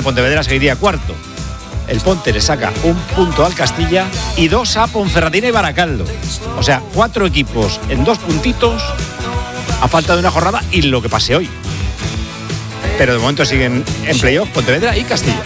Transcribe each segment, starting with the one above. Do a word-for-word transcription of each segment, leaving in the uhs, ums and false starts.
Pontevedra seguiría cuarto. El Ponte le saca un punto al Castilla y dos a Ponferradina y Baracaldo. O sea, cuatro equipos en dos puntitos a falta de una jornada y lo que pase hoy. Pero de momento siguen en playoff Pontevedra y Castilla.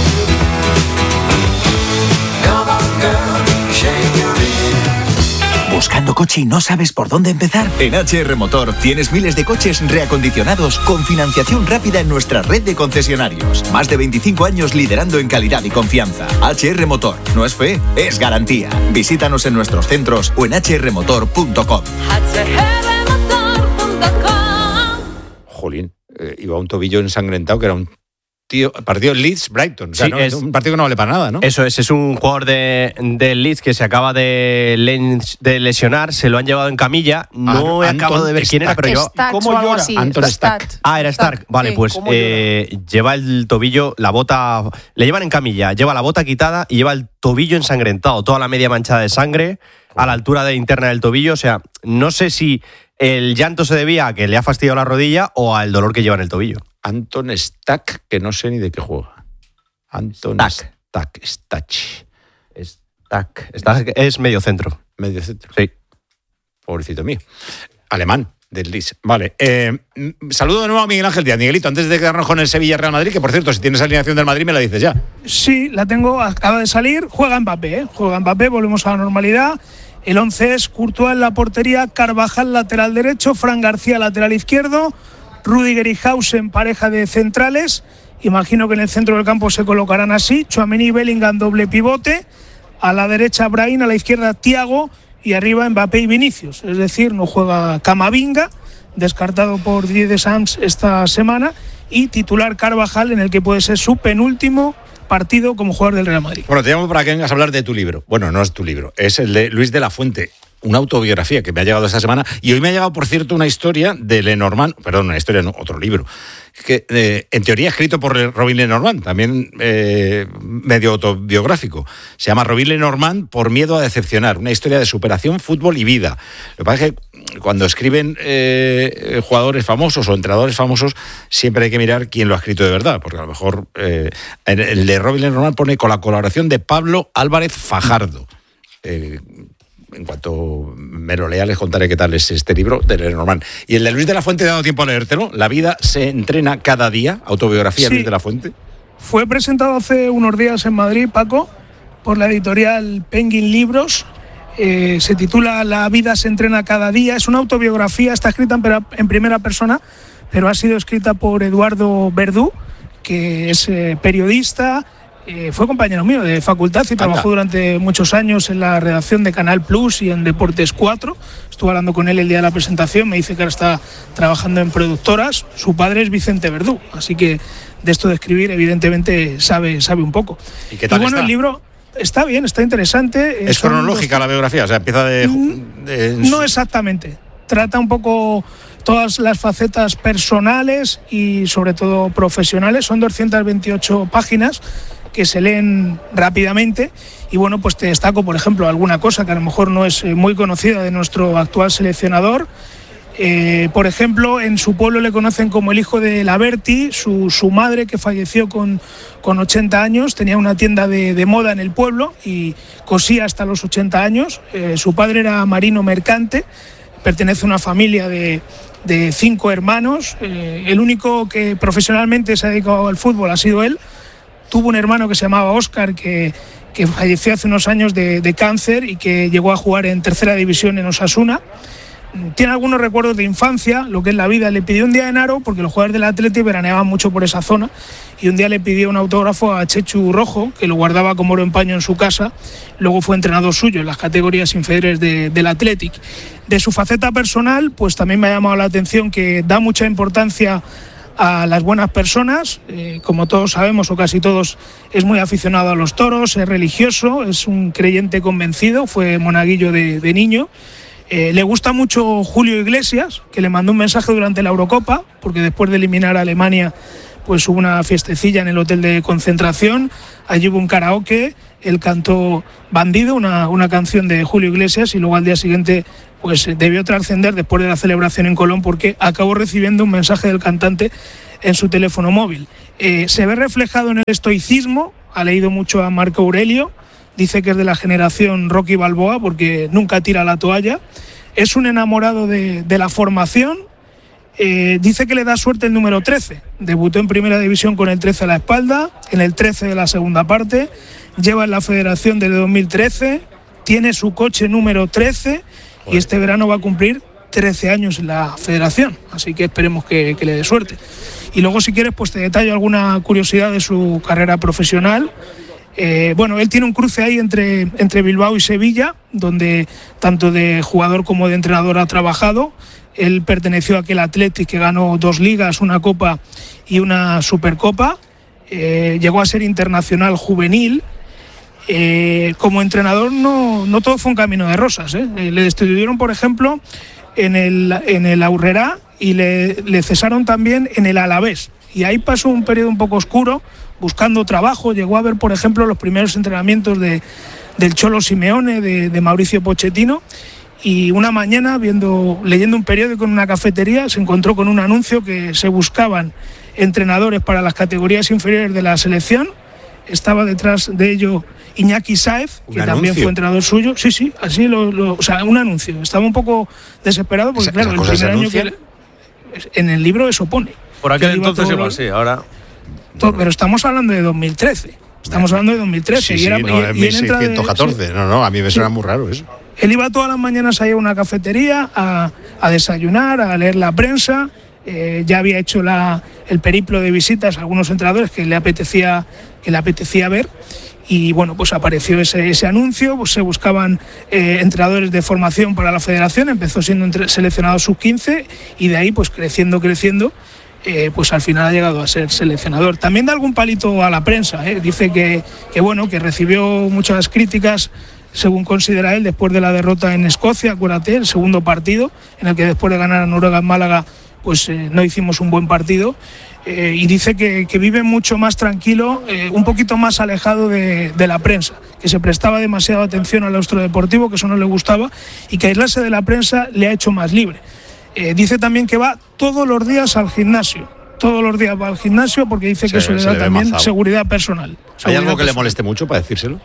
¿Buscando coche y no sabes por dónde empezar? En H R Motor tienes miles de coches reacondicionados con financiación rápida en nuestra red de concesionarios. Más de veinticinco años liderando en calidad y confianza. H R Motor, no es fe, es garantía. Visítanos en nuestros centros o en h r motor punto com. h r motor punto com. Jolín, eh, iba un tobillo ensangrentado que era un tío, partido Leeds-Brighton. O sea, Sí, ¿no? es un partido que no vale para nada, ¿no? Eso es, es un jugador de, de Leeds que se acaba de, Lens, de lesionar, se lo han llevado en camilla. No Ah, he acabado de ver quién era, pero yo... Stack ¿Cómo o algo llora? así. Anton Stack. Ah, era Stark. Vale, sí. pues ¿Cómo eh, lleva el tobillo, la bota... Le llevan en camilla, lleva la bota quitada y lleva el tobillo ensangrentado, toda la media manchada de sangre a la altura de interna del tobillo. O sea, no sé si el llanto se debía a que le ha fastidiado la rodilla o al dolor que lleva en el tobillo. Anton Stack, que no sé ni de qué juega. Anton Stack. Stack. Stach. Stack. Stack es medio centro. Medio centro. Sí. Pobrecito mío. Alemán, del Leeds. Vale. Eh, saludo de nuevo a Miguel Ángel Díaz. Miguelito, antes de quedarnos con el Sevilla-Real Madrid, que por cierto, si tienes alineación del Madrid me la dices ya. Sí, la tengo, acaba de salir. Juega Mbappé, ¿eh? Juega Mbappé, volvemos a la normalidad. El once es Courtois en la portería, Carvajal lateral derecho, Fran García lateral izquierdo, Rüdiger y Hausen pareja de centrales. Imagino que en el centro del campo se colocarán así: Tchouaméni y Bellingham doble pivote, a la derecha Brahim, a la izquierda Thiago y arriba Mbappé y Vinicius. Es decir, no juega Camavinga, descartado por Didier Deschamps esta semana, y titular Carvajal, en el que puede ser su penúltimo partido como jugador del Real Madrid. Bueno, te llamo para que vengas a hablar de tu libro. Bueno, no es tu libro, es el de Luis de la Fuente, una autobiografía que me ha llegado esta semana. Y hoy me ha llegado, por cierto, una historia de Lenormand, perdón, una historia, no, otro libro, que eh, en teoría escrito por Robin Lenormand, también eh, medio autobiográfico. Se llama Robin Lenormand por miedo a decepcionar, una historia de superación, fútbol y vida. Lo que pasa es que cuando escriben eh, jugadores famosos o entrenadores famosos, siempre hay que mirar quién lo ha escrito de verdad, porque a lo mejor eh, el de Robin Lenormand pone con la colaboración de Pablo Álvarez Fajardo. Eh, En cuanto me lo lea, les contaré qué tal es este libro de Lenormand. Y el de Luis de la Fuente, he dado tiempo a leértelo. La vida se entrena cada día. Autobiografía de Sí. Luis de la Fuente. Fue presentado hace unos días en Madrid, Paco, por la editorial Penguin Libros. Eh, se titula La vida se entrena cada día. Es una autobiografía, está escrita en, pera- en primera persona, pero ha sido escrita por Eduardo Verdú, que es eh, periodista. Eh, fue compañero mío de facultad y trabajó durante muchos años en la redacción de Canal Plus y en Deportes cuatro. Estuve hablando con él el día de la presentación, me dice que ahora está trabajando en productoras. Su padre es Vicente Verdú, así que de esto de escribir evidentemente sabe, sabe un poco. ¿Y qué tal y bueno, está? el libro está bien, está interesante. Es Son cronológica dos- la biografía, o sea, empieza de... de- No exactamente. Trata un poco todas las facetas personales y sobre todo profesionales. Son doscientas veintiocho páginas que se leen rápidamente y bueno, pues te destaco, por ejemplo, alguna cosa que a lo mejor no es eh, muy conocida de nuestro actual seleccionador. Eh, por ejemplo, en su pueblo le conocen como el hijo de Laverty. Su, su madre, que falleció con, con ochenta años, tenía una tienda de, de moda en el pueblo y cosía hasta los ochenta años. Eh, su padre era marino mercante, pertenece a una familia de, de cinco hermanos. Eh, el único que profesionalmente se ha dedicado al fútbol ha sido él. Tuvo un hermano que se llamaba Óscar, que, que falleció hace unos años de, de cáncer y que llegó a jugar en tercera división en Osasuna. Tiene algunos recuerdos de infancia, lo que es la vida. Le pidió un día en Aro, porque los jugadores del Atleti veraneaban mucho por esa zona, y un día le pidió un autógrafo a Chechu Rojo, que lo guardaba como oro en paño en su casa. Luego fue entrenador suyo en las categorías inferiores de, del Athletic. De su faceta personal, pues también me ha llamado la atención que da mucha importancia a las buenas personas. Eh, como todos sabemos, o casi todos, es muy aficionado a los toros, es religioso, es un creyente convencido, fue monaguillo de, de niño. Eh, le gusta mucho Julio Iglesias, que le mandó un mensaje durante la Eurocopa, porque después de eliminar a Alemania pues hubo una fiestecilla en el hotel de concentración, allí hubo un karaoke, él cantó Bandido, una, una canción de Julio Iglesias, y luego al día siguiente pues debió trascender después de la celebración en Colón, porque acabó recibiendo un mensaje del cantante en su teléfono móvil. Eh, se ve reflejado en el estoicismo, ha leído mucho a Marco Aurelio, dice que es de la generación Rocky Balboa porque nunca tira la toalla, es un enamorado de, de la formación, eh, dice que le da suerte el número trece, debutó en primera división con el trece a la espalda, en el trece de la segunda parte, lleva en la federación desde dos mil trece, tiene su coche número trece y este verano va a cumplir trece años en la federación, así que esperemos que, que le dé suerte. Y luego, si quieres, pues te detallo alguna curiosidad de su carrera profesional. Eh, bueno, él tiene un cruce ahí entre, entre Bilbao y Sevilla, donde tanto de jugador como de entrenador ha trabajado. Él perteneció a aquel Athletic que ganó dos ligas, una Copa y una Supercopa. Eh, llegó a ser internacional juvenil. Eh, como entrenador no, no todo fue un camino de rosas, ¿eh? Le destituyeron, por ejemplo, en el, en el Aurrera y le, le cesaron también en el Alavés. Y ahí pasó un periodo un poco oscuro, buscando trabajo. Llegó a ver, por ejemplo, los primeros entrenamientos de, del Cholo Simeone, de, de Mauricio Pochettino. Y una mañana, viendo, leyendo un periódico en una cafetería, se encontró con un anuncio que se buscaban entrenadores para las categorías inferiores de la selección. Estaba detrás de ello Iñaki Sáez, que también fue entrenador suyo. Sí, sí, así lo, lo, o sea, un anuncio. Estaba un poco desesperado porque, claro, el primer año que en el libro eso pone. Por aquel entonces igual sí, ahora. Todo, pero estamos hablando de dos mil trece. Estamos hablando de dos mil trece. Sí, y era, sí, no, y, en y mil seiscientos catorce. Sí. No, no, a mí me suena sí. muy raro eso. Él iba todas las mañanas ahí a una cafetería a, a desayunar, a leer la prensa. Eh, ya había hecho la, el periplo de visitas a algunos entrenadores que le apetecía, que le apetecía ver. Y bueno, pues apareció ese, ese anuncio, pues se buscaban eh, entrenadores de formación para la federación, empezó siendo entre, seleccionado sub quince y de ahí pues creciendo, creciendo, eh, pues al final ha llegado a ser seleccionador. También da algún palito a la prensa, ¿eh? Dice que, que bueno, que recibió muchas críticas, según considera él, después de la derrota en Escocia, acuérdate, el segundo partido, en el que después de ganar a Noruega en Málaga, pues eh, no hicimos un buen partido. Eh, y dice que, que vive mucho más tranquilo, eh, un poquito más alejado de, de la prensa, que se prestaba demasiada atención al austro deportivo, que eso no le gustaba, y que aislarse de la prensa le ha hecho más libre. Eh, dice también que va todos los días al gimnasio, todos los días va al gimnasio porque dice que sí, eso le da le también mazado. seguridad personal. ¿Hay seguridad algo que personal. le moleste mucho para decírselo?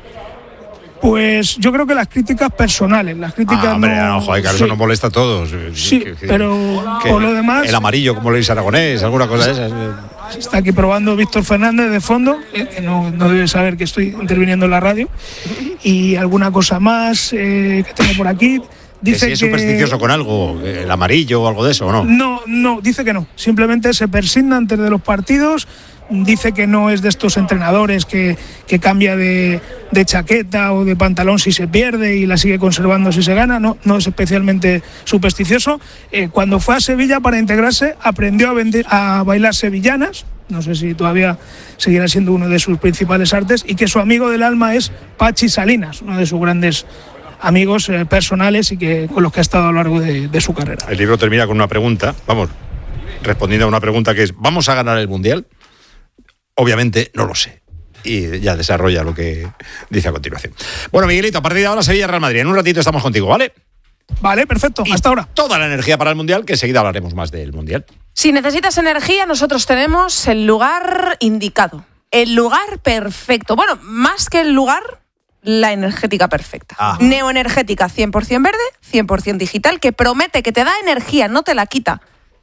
Pues yo creo que las críticas personales, las críticas ah, hombre, no... no, joder, que sí. eso nos molesta a todos. Sí, que, que, pero que por lo demás... El amarillo, como Luis Aragonés, alguna cosa de esas. Está aquí probando Víctor Fernández de fondo, eh, que no, no debe saber que estoy interviniendo en la radio. Y alguna cosa más eh, que tengo por aquí. Dice que si es que... supersticioso con algo, el amarillo o algo de eso, ¿o no? No, no, dice que no. Simplemente se persigna antes de los partidos. Dice que no es de estos entrenadores que, que cambia de, de chaqueta o de pantalón si se pierde y la sigue conservando si se gana. No, no es especialmente supersticioso. Eh, cuando fue a Sevilla para integrarse, aprendió a, vender, a bailar sevillanas. No sé si todavía seguirá siendo uno de sus principales artes. Y que su amigo del alma es Pachi Salinas, uno de sus grandes amigos eh, personales y que con los que ha estado a lo largo de, de su carrera. El libro termina con una pregunta, vamos, respondiendo a una pregunta que es: ¿vamos a ganar el Mundial? Obviamente no lo sé. Y ya desarrolla lo que dice a continuación. Bueno, Miguelito, a partir de ahora Sevilla-Real Madrid. En un ratito estamos contigo, ¿vale? Vale, perfecto. Y hasta ahora. Toda la energía para el Mundial, que enseguida hablaremos más del Mundial. Si necesitas energía, nosotros tenemos el lugar indicado. El lugar perfecto. Bueno, más que el lugar, la energética perfecta. Ah. Neoenergética, cien por ciento verde, cien por ciento digital, que promete que te da energía, no te la quita.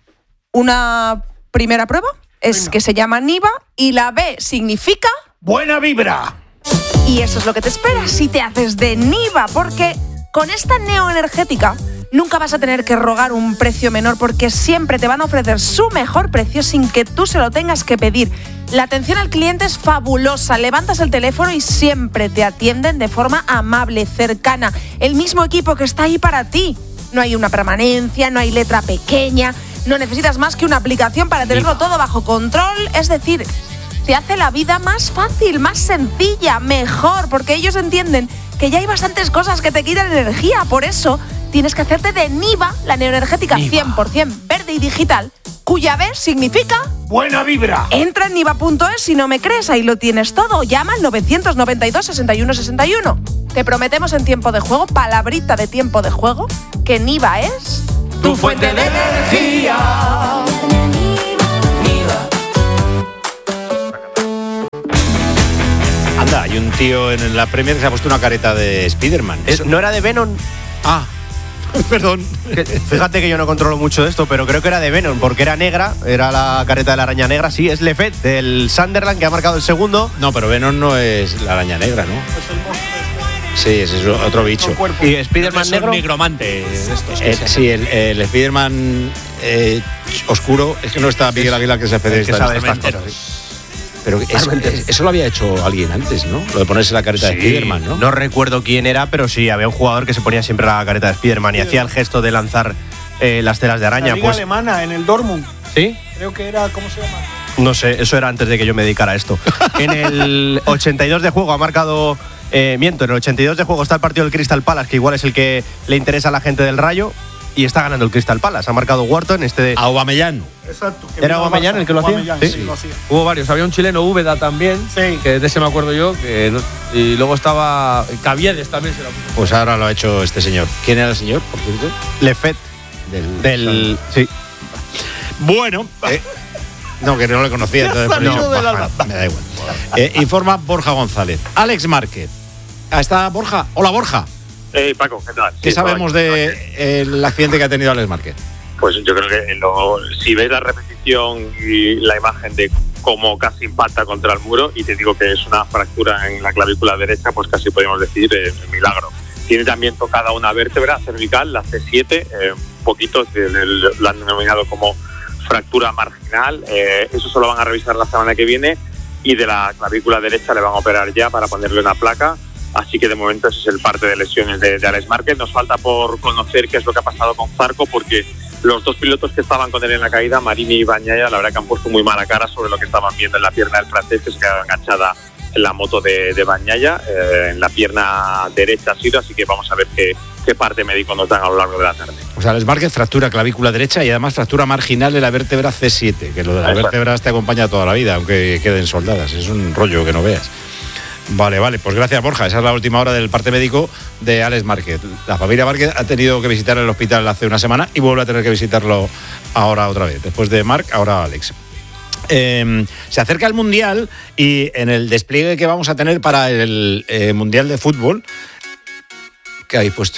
Una primera prueba es Venga. que se llama Niva y la B significa... ¡Buena vibra! Y eso es lo que te espera si te haces de Niva, porque con esta neoenergética nunca vas a tener que rogar un precio menor porque siempre te van a ofrecer su mejor precio sin que tú se lo tengas que pedir. La atención al cliente es fabulosa, levantas el teléfono y siempre te atienden de forma amable, cercana. El mismo equipo que está ahí para ti. No hay una permanencia, no hay letra pequeña, no necesitas más que una aplicación para tenerlo todo bajo control. Es decir, te hace la vida más fácil, más sencilla, mejor, porque ellos entienden que ya hay bastantes cosas que te quitan energía. Por eso tienes que hacerte de Niva, la neoenergética Niva. cien por ciento verde y digital, cuya B significa ¡Buena vibra! entra en niva punto es si no me crees, ahí lo tienes todo. Llama al novecientos noventa y dos, sesenta y uno sesenta y uno. Te prometemos en tiempo de juego, palabrita de tiempo de juego, que Niva es Tu fuente de energía. Anda, hay un tío en la Premier que se ha puesto una careta de Spiderman. Es- ¿No era de Venom? Ah, perdón. Fíjate que yo no controlo mucho de esto, pero creo que era de Venom, porque era negra, era la careta de la araña negra. Sí, es Lefet, del Sunderland, que ha marcado el segundo. No, pero Venom no es la araña negra, ¿no? Sí, ese es otro bicho. Y Spiderman Es un negro. nigromante de estos. que Eh, se- sí, el, el Spiderman eh, oscuro, es que no está Miguel Aguilar, que es el que especialista sabe en de estas estas cosas. ¿sí? Pero eso, eso lo había hecho alguien antes, ¿no? Lo de ponerse la careta de Sí, Spiderman, ¿no? No recuerdo quién era, pero sí, había un jugador que se ponía siempre la careta de Spiderman y hacía el gesto de lanzar eh, las telas de La araña. liga Pues, alemana, en el Dortmund. ¿sí? Creo que era, ¿cómo se llama? No sé, eso era antes de que yo me dedicara a esto. En el ochenta y dos de juego ha marcado. Eh, miento, en el ochenta y dos de juego está el partido del Crystal Palace, que igual es el que le interesa a la gente del Rayo, y está ganando el Crystal Palace. Ha marcado Wharton, este de. Aubameyang. Exacto. que ¿Era vino al Aubameyang Barça. el que lo hacía? Aubameyang, Sí. sí, lo hacía. Hubo varios. Había un chileno, Úbeda también. Sí. Que de ese me acuerdo yo. Que no- y luego estaba. Caviedes también se la puso. Pues ahora lo ha hecho este señor. ¿Quién era el señor, por cierto? Lefet, Del. del. Sí. Bueno. eh, no, que no le conocía. Entonces, por salido eso, del bah, alba. me da igual. Eh, informa Borja González. Alex Márquez. Ah, ¿Está Borja? Hola, Borja. Hey, Paco, ¿qué tal? ¿Qué Sí, sabemos por aquí. del accidente que ha tenido Alex Márquez? Pues yo creo que lo- si ves la repetición y la imagen de cómo casi impacta contra el muro, y te digo que es una fractura en la clavícula derecha, pues casi podemos decir eh, milagro. Tiene también tocada una vértebra cervical, la C siete, eh, un poquito, eh, lo han denominado como fractura marginal. Eh, eso solo van a revisar la semana que viene, y de la clavícula derecha le van a operar ya para ponerle una placa. Así que de momento ese es el parte de lesiones de, de Alex Márquez. Nos falta por conocer qué es lo que ha pasado con Zarco, porque los dos pilotos que estaban con él en la caída, Marini y Bagnaia, la verdad que han puesto muy mala cara sobre lo que estaban viendo en la pierna del francés, que se quedaba enganchada en la moto de, de Bagnaia, eh, en la pierna derecha ha sido, así que vamos a ver qué, qué parte médico nos dan a lo largo de la tarde. O sea, Alex Márquez fractura clavícula derecha y además fractura marginal de la vértebra C siete, que lo de las Exacto. vértebras te acompaña toda la vida, aunque queden soldadas. Es un rollo que no veas. Vale, vale, pues gracias, Borja. Esa es la última hora del parte médico de Alex Márquez. La familia Márquez ha tenido que visitar el hospital hace una semana y vuelve a tener que visitarlo ahora otra vez. Después de Marc, ahora Alex. Eh, se acerca el Mundial y en el despliegue que vamos a tener para el eh, Mundial de Fútbol, ¿qué habéis puesto?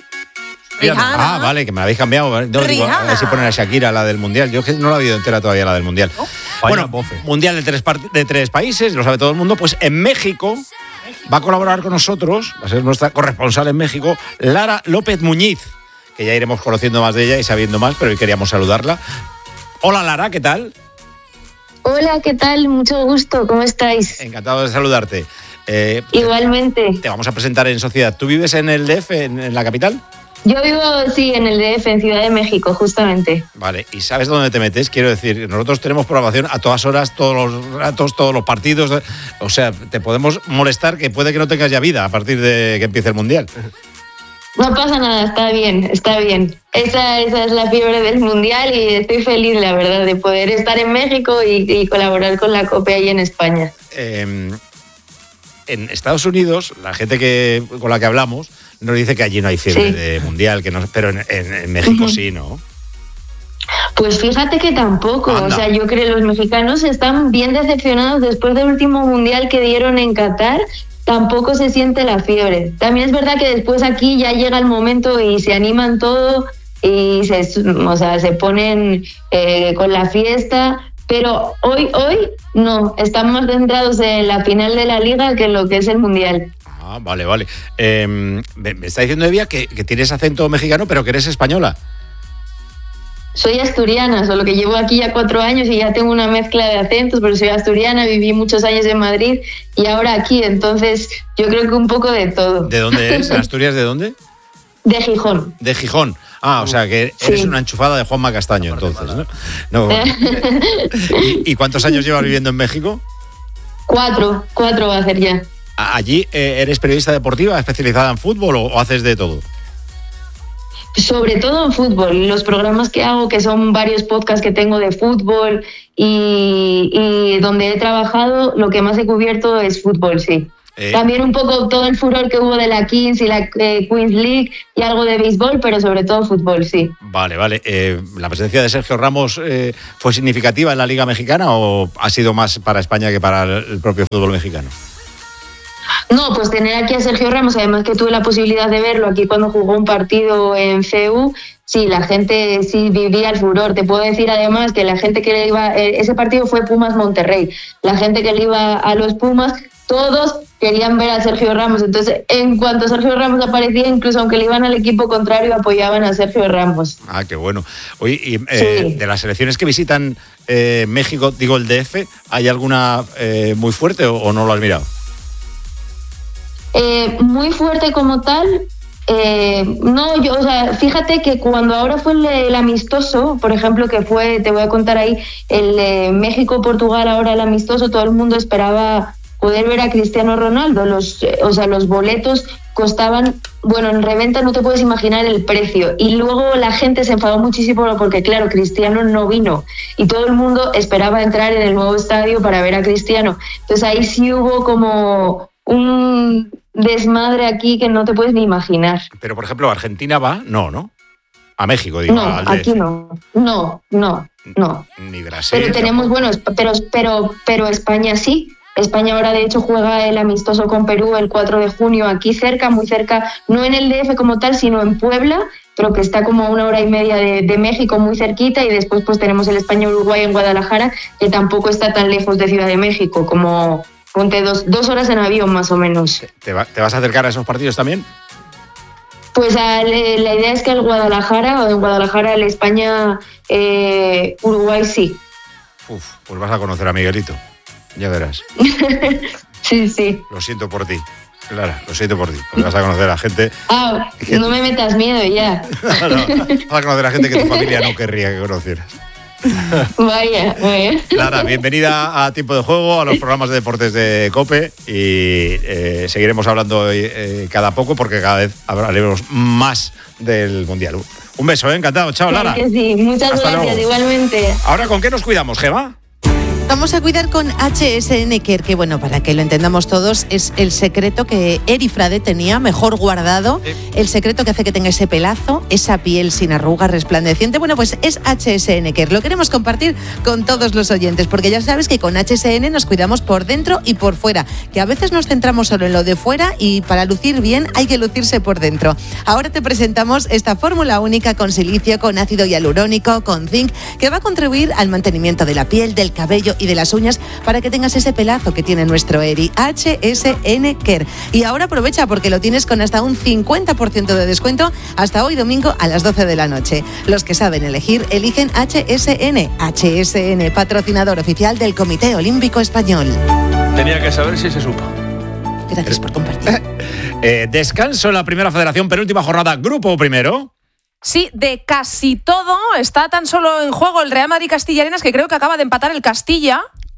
Rihanna. Ah, vale, que me la habéis cambiado. No, digo, a ver Rihanna. si ponen a Shakira, la del Mundial. Yo que no la he oído entera todavía, la del Mundial. Bueno, bofe. Mundial de tres, par- de tres países, lo sabe todo el mundo. Pues en México va a colaborar con nosotros, va a ser nuestra corresponsal en México, Lara López Muñiz, que ya iremos conociendo más de ella y sabiendo más, pero hoy queríamos saludarla. Hola, Lara, ¿qué tal? Hola, ¿qué tal? Mucho gusto, ¿cómo estáis? Encantado de saludarte. Eh, Igualmente. Te vamos a presentar en sociedad. ¿Tú vives en el D F, en, en la capital? Yo vivo, sí, en el D F, en Ciudad de México, justamente. Vale, ¿y sabes dónde te metes? Quiero decir, nosotros tenemos programación a todas horas, todos los ratos, todos los partidos. O sea, te podemos molestar que puede que no tengas ya vida a partir de que empiece el Mundial. No pasa nada, está bien, está bien. Esa, esa es la fiebre del Mundial y estoy feliz, la verdad, de poder estar en México y, y colaborar con la COPE ahí en España. Eh, en Estados Unidos, la gente que con la que hablamos nos dice que allí no hay fiebre Sí. de Mundial, que no, pero en, en- en México sí, ¿no? Pues fíjate que tampoco, Anda. o sea, yo creo que los mexicanos están bien decepcionados después del último mundial que dieron en Qatar, tampoco se siente la fiebre. También es verdad que después aquí ya llega el momento y se animan todo y se, o sea, se ponen eh, con la fiesta, pero hoy, hoy no, están más centrados en la final de la liga que en lo que es el mundial. Ah, vale, vale. Eh, me, me está diciendo Evia que, que tienes acento mexicano, pero que eres española. Soy asturiana, solo que llevo aquí ya cuatro años y ya tengo una mezcla de acentos, pero soy asturiana, viví muchos años en Madrid y ahora aquí, entonces yo creo que un poco de todo. ¿De dónde es? ¿En Asturias de dónde? De Gijón. De Gijón. Ah, o sea que eres Sí. una enchufada de Juanma Castaño, entonces, ¿no? No. ¿Y, y cuántos años llevas viviendo en México? Cuatro, cuatro va a ser ya. ¿Allí eh, eres periodista deportiva especializada en fútbol o, o haces de todo? sobre todo en fútbol. Los programas que hago, que son varios podcasts que tengo de fútbol y, y donde he trabajado, lo que más he cubierto es fútbol, sí. Eh. También un poco todo el furor que hubo de la Kings y la eh, Queens League y algo de béisbol, pero sobre todo fútbol, sí. Vale, vale. Eh, ¿La presencia de Sergio Ramos eh, fue significativa en la Liga Mexicana o ha sido más para España que para el propio fútbol mexicano? No, pues tener aquí a Sergio Ramos, además que tuve la posibilidad de verlo aquí cuando jugó un partido en C E U, sí, la gente sí vivía el furor. Te puedo decir además que la gente que le iba, ese partido fue Pumas Monterrey, la gente que le iba a los Pumas, todos querían ver a Sergio Ramos. Entonces, en cuanto Sergio Ramos aparecía, incluso aunque le iban al equipo contrario, apoyaban a Sergio Ramos. Ah, qué bueno. Oye, y, eh, sí. de las selecciones que visitan eh, México, digo el D F, ¿hay alguna eh, muy fuerte o, o no lo has mirado? Eh, muy fuerte como tal, eh, no, yo, o sea, fíjate que cuando ahora fue el, el amistoso, por ejemplo, que fue, te voy a contar ahí, el eh, México-Portugal, ahora el amistoso, todo el mundo esperaba poder ver a Cristiano Ronaldo. Los, eh, o sea, los boletos costaban, bueno, en reventa no te puedes imaginar el precio. Y luego la gente se enfadó muchísimo porque, claro, Cristiano no vino y todo el mundo esperaba entrar en el nuevo estadio para ver a Cristiano. Entonces ahí sí hubo como un desmadre aquí que no te puedes ni imaginar. Pero, por ejemplo, ¿Argentina va? No, ¿no? A México, digo. No, al aquí no. No, no, no. Ni Brasil. Pero tenemos, tampoco. bueno, pero, pero, pero España sí. España ahora, de hecho, juega el amistoso con Perú el cuatro de junio, aquí cerca, muy cerca, no en el D F como tal, sino en Puebla, pero que está como a una hora y media de, de México, muy cerquita, y después pues tenemos el España-Uruguay en Guadalajara, que tampoco está tan lejos de Ciudad de México, como ponte dos, dos horas en avión más o menos. ¿Te, va, ¿Te vas a acercar a esos partidos también? Pues a, le, la idea es que el Guadalajara, o en Guadalajara el España-Uruguay eh, sí. Uf, pues vas a conocer a Miguelito. Ya verás. Sí, sí. Lo siento por ti, Clara, lo siento por ti. Porque vas a conocer a gente... Ah, que... no me metas miedo ya. No, no, vas a conocer a gente que tu familia no querría que conocieras. Vaya, vaya. Clara, bienvenida a Tiempo de Juego, a los programas de deportes de COPE y eh, seguiremos hablando eh, cada poco porque cada vez hablaremos más del Mundial. Un beso, ¿eh? Encantado. Chao, Lara. Claro que sí, muchas Hasta gracias, luego. igualmente. Ahora, ¿con qué nos cuidamos, Gema? Vamos a cuidar con H S N Care, que bueno, para que lo entendamos todos, es el secreto que Eri Frade tenía mejor guardado, sí. El secreto que hace que tenga ese pelazo, esa piel sin arrugas, resplandeciente. Bueno, pues es H S N Care. Lo queremos compartir con todos los oyentes, porque ya sabes que con H S N nos cuidamos por dentro y por fuera, que a veces nos centramos solo en lo de fuera y para lucir bien hay que lucirse por dentro. Ahora te presentamos esta fórmula única con silicio, con ácido hialurónico, con zinc, que va a contribuir al mantenimiento de la piel, del cabello y de las uñas para que tengas ese pelazo que tiene nuestro Eri. H S N Care. Y ahora aprovecha porque lo tienes con hasta un cincuenta por ciento de descuento hasta hoy domingo a las doce de la noche. Los que saben elegir, eligen H S N. H S N, patrocinador oficial del Comité Olímpico Español. Tenía que saber si se supo. Gracias por compartir. eh, descanso en la Primera Federación, penúltima jornada, grupo primero. Sí, de casi todo. Está tan solo en juego el Real Madrid-Castilla Arenas, que creo que acaba de empatar el Castilla,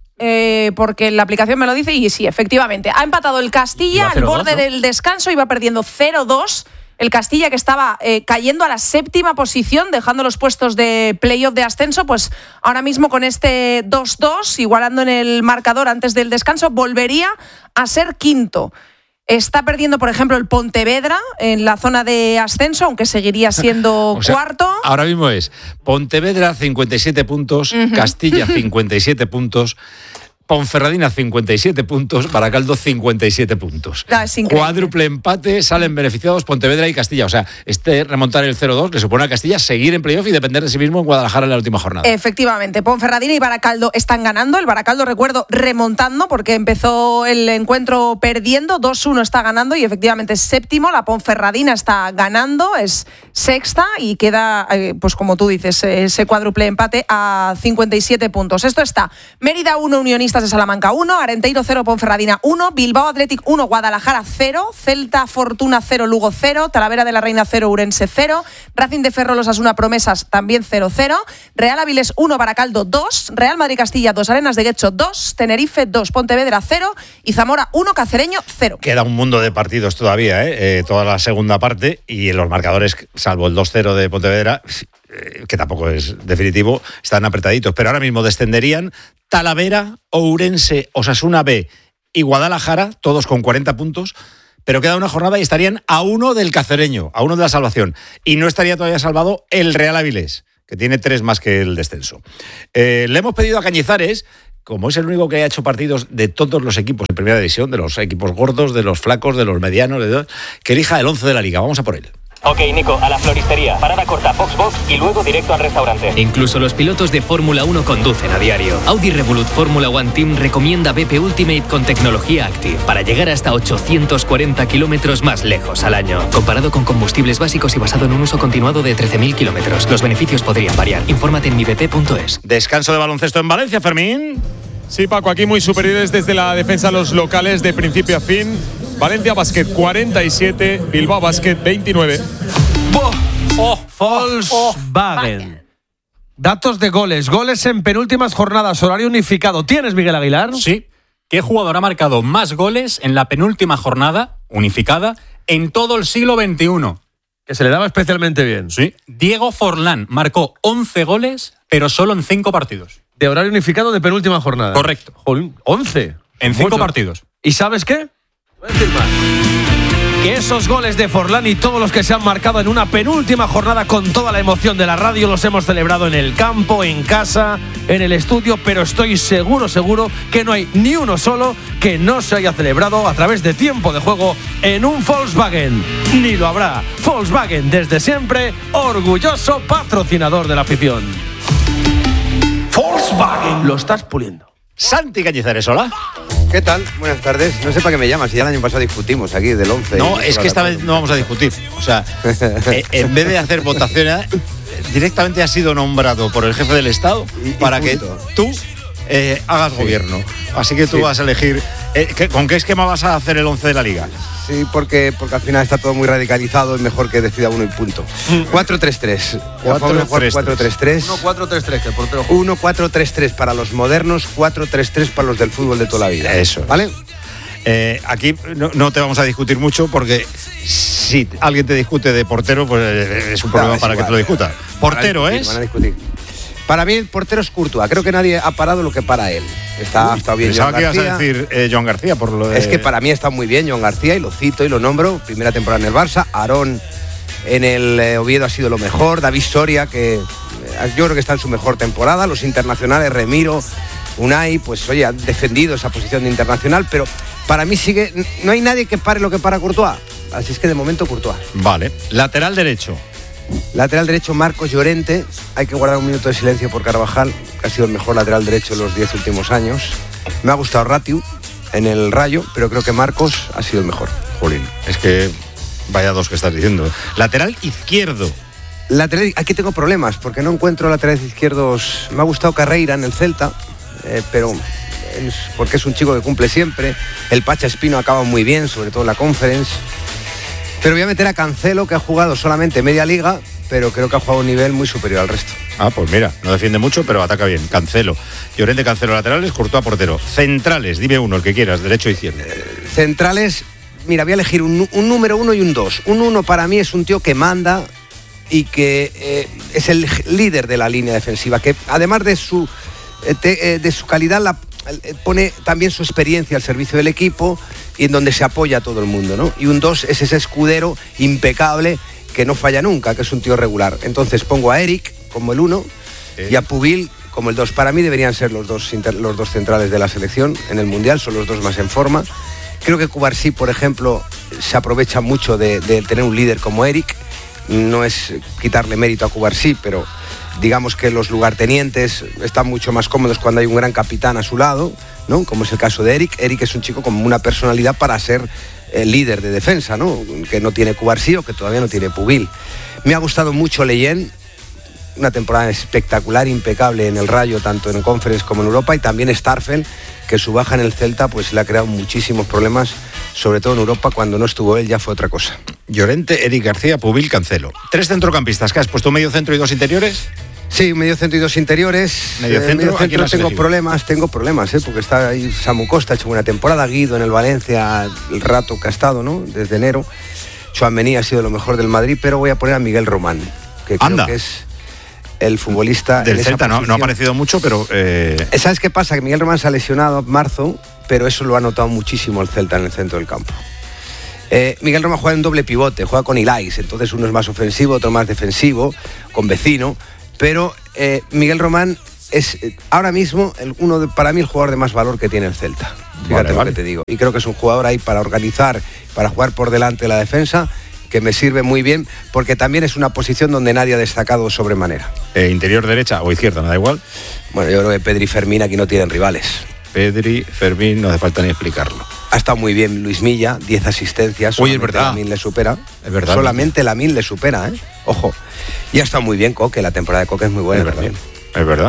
eh, porque la aplicación me lo dice, y sí, efectivamente. Ha empatado el Castilla al borde ¿no? del descanso, iba perdiendo cero dos. El Castilla, que estaba eh, cayendo a la séptima posición, dejando los puestos de playoff de ascenso, pues ahora mismo con este dos dos, igualando en el marcador antes del descanso, volvería a ser quinto. Está perdiendo, por ejemplo, el Pontevedra en la zona de ascenso, aunque seguiría siendo o sea, cuarto. Ahora mismo es Pontevedra cincuenta y siete puntos, uh-huh. Castilla cincuenta y siete puntos, Ponferradina cincuenta y siete puntos, Baracaldo cincuenta y siete puntos. Ah, Cuádruple empate, salen beneficiados Pontevedra y Castilla. O sea, este remontar el cero dos le supone a Castilla seguir en playoff y depender de sí mismo en Guadalajara en la última jornada. Efectivamente, Ponferradina y Baracaldo están ganando. El Baracaldo, recuerdo, remontando porque empezó el encuentro perdiendo. dos uno está ganando y efectivamente es séptimo. La Ponferradina está ganando, es sexta y queda, eh, pues como tú dices, ese cuádruple empate a cincuenta y siete puntos. Esto está Mérida uno, Unionista Unionistas de Salamanca uno, Arenteiro cero, Ponferradina uno, Bilbao Athletic uno, Guadalajara cero, Celta Fortuna cero, Lugo cero, Talavera de la Reina cero, Urense cero, Racing de Ferrol Osasuna Promesas también cero cero, Real Avilés uno, Baracaldo dos, Real Madrid Castilla dos, Arenas de Guecho dos, Tenerife dos, Pontevedra cero y Zamora uno, Cacereño cero. Queda un mundo de partidos todavía, ¿eh? Eh, toda la segunda parte, y en los marcadores, salvo el dos cero de Pontevedra, eh, que tampoco es definitivo, están apretaditos. Pero ahora mismo descenderían Talavera, Ourense, Osasuna B y Guadalajara, todos con cuarenta puntos. Pero queda una jornada y estarían a uno del Cacereño, a uno de la salvación. Y no estaría todavía salvado el Real Avilés, que tiene tres más que el descenso. Eh, le hemos pedido a Cañizares, como es el único que ha hecho partidos de todos los equipos de primera división, de los equipos gordos, de los flacos, de los medianos, de todo, que elija el once de la liga. Vamos a por él. Ok, Nico, a la floristería. Parada corta, box box y luego directo al restaurante. Incluso los pilotos de Fórmula uno conducen a diario. Audi Revolut Fórmula One Team recomienda B P Ultimate con tecnología Active para llegar hasta ochocientos cuarenta kilómetros más lejos al año. Comparado con combustibles básicos y basado en un uso continuado de trece mil kilómetros. Los beneficios podrían variar. Infórmate en mi b p punto es. Descanso de baloncesto en Valencia, Fermín. Sí, Paco, aquí muy superiores desde la defensa los locales de principio a fin. Valencia Basket cuarenta y siete, Bilbao Basket veintinueve. Oh, Volkswagen. Datos de goles. Goles en penúltimas jornadas, horario unificado. ¿Tienes, Miguel Aguilar? Sí. ¿Qué jugador ha marcado más goles en la penúltima jornada unificada en todo el siglo veintiuno? Que se le daba especialmente bien. Sí. Diego Forlán marcó once goles, pero solo en cinco partidos. De horario unificado de penúltima jornada. Correcto. once. En cinco Mucho. partidos. ¿Y sabes qué? Voy a decir más. Que esos goles de Forlán y todos los que se han marcado en una penúltima jornada con toda la emoción de la radio los hemos celebrado en el campo, en casa, en el estudio, pero estoy seguro, seguro que no hay ni uno solo que no se haya celebrado a través de tiempo de juego en un Volkswagen. Ni lo habrá. Volkswagen, desde siempre, orgulloso patrocinador de la afición. Volkswagen, lo estás puliendo. Santi Cañizares, hola. ¿Qué tal? Buenas tardes. No sé para qué me llamas, si ya el año pasado discutimos aquí del once. No, es que esta vez no vamos a discutir. O sea, eh, en vez de hacer votaciones, directamente has sido nombrado por el jefe del Estado y, para y que tú eh, hagas gobierno. Así que tú sí. vas a elegir. Eh, ¿qué, ¿Con qué esquema vas a hacer el once de la Liga? Sí, porque, porque al final está todo muy radicalizado, es mejor que decida uno y punto. cuatro tres tres. cuatro tres tres. uno cuatro tres tres, que el portero. uno cuatro tres tres para los modernos, cuatro tres tres para los del fútbol de toda la vida. Eso. ¿Vale? Eh, aquí no, no te vamos a discutir mucho porque si alguien te discute de portero, pues es un problema no, es para igual, que te lo discuta. Portero es. Van a discutir. Para mí el portero es Courtois. Creo que nadie ha parado lo que para él. Está, Uy, está bien. Pensaba Joan que García. ibas a decir eh, Joan García por lo de... Es que para mí está muy bien Joan García y lo cito y lo nombro. Primera temporada en el Barça. Aarón en el eh, Oviedo ha sido lo mejor. David Soria, que eh, yo creo que está en su mejor temporada. Los internacionales, Remiro, Unai, pues oye, han defendido esa posición de internacional. Pero para mí sigue... No hay nadie que pare lo que para Courtois. Así es que de momento Courtois. Vale. Lateral derecho. Lateral derecho, Marcos Llorente. Hay que guardar un minuto de silencio por Carvajal, que ha sido el mejor lateral derecho en los diez últimos años. Me ha gustado Ratiu en el Rayo, pero creo que Marcos ha sido el mejor. Jolín, es que vaya dos que estás diciendo. Lateral izquierdo. Lateral, aquí tengo problemas, porque no encuentro laterales izquierdos. Me ha gustado Carreira en el Celta, eh, pero es porque es un chico que cumple siempre. El Pacha Espino acaba muy bien, sobre todo en la Conference. Pero voy a meter a Cancelo, que ha jugado solamente media liga, pero creo que ha jugado a un nivel muy superior al resto. Ah, pues mira, no defiende mucho, pero ataca bien. Cancelo. Llorente, Cancelo, laterales, Courtois, portero. Centrales, dime uno, el que quieras, derecho o izquierdo. Eh, centrales, mira, voy a elegir un, un número uno y un dos. Un uno para mí es un tío que manda y que eh, es el líder de la línea defensiva, que además de su, eh, te, eh, de su calidad, la, eh, pone también su experiencia al servicio del equipo y en donde se apoya a todo el mundo, ¿no? Y un dos es ese escudero impecable que no falla nunca, que es un tío regular. Entonces pongo a Eric como el uno ¿Eh? y a Pubil como el dos. Para mí deberían ser los dos, los dos centrales de la selección en el Mundial, son los dos más en forma. Creo que Cubarsí, por ejemplo, se aprovecha mucho de, de tener un líder como Eric. No es quitarle mérito a Cubarsí, pero digamos que los lugartenientes están mucho más cómodos cuando hay un gran capitán a su lado, ¿no? Como es el caso de Eric. Eric es un chico con una personalidad para ser el líder de defensa, ¿no? Que no tiene Cubarsí o que todavía no tiene Pubil. Me ha gustado mucho Leyen, una temporada espectacular, impecable en el Rayo, tanto en Conference como en Europa, y también Starfel, que su baja en el Celta pues le ha creado muchísimos problemas, sobre todo en Europa. Cuando no estuvo él ya fue otra cosa. Llorente, Eric García, Pubil, Cancelo. Tres centrocampistas, ¿qué has puesto? ¿Medio centro y dos interiores? Sí, medio centro y dos interiores. Medio centro, eh, medio centro tengo elegido? problemas, tengo problemas, ¿eh? Porque está ahí Samu Costa, ha hecho buena temporada, Guido en el Valencia, el rato que ha estado, ¿no? Desde enero. Tchouaméni ha sido lo mejor del Madrid, pero voy a poner a Miguel Román, que Anda. creo que es el futbolista Del en esa Celta no, no ha posición. aparecido mucho, pero... Eh... ¿Sabes qué pasa? Que Miguel Román se ha lesionado en marzo, pero eso lo ha notado muchísimo el Celta en el centro del campo. Eh, Miguel Román juega en doble pivote, juega con Ilais, entonces uno es más ofensivo, otro más defensivo, con Vecino, pero eh, Miguel Román es eh, ahora mismo el, uno de, para mí el jugador de más valor que tiene el Celta. Fíjate Vale, lo vale. que te digo. Y creo que es un jugador ahí para organizar, para jugar por delante de la defensa, que me sirve muy bien, porque también es una posición donde nadie ha destacado sobremanera. Eh, interior derecha o izquierda, me da igual. Bueno, yo creo que Pedri y Fermín aquí no tienen rivales. Pedri, Fermín, no hace falta ni explicarlo. Ha estado muy bien Luis Milla, diez asistencias. Oye, es solamente verdad. Lamine le supera. Es verdad. Solamente Lamine le supera, ¿eh? Ojo. Y ha estado muy bien Coque, la temporada de Coque es muy buena Es verdad. también. Es verdad.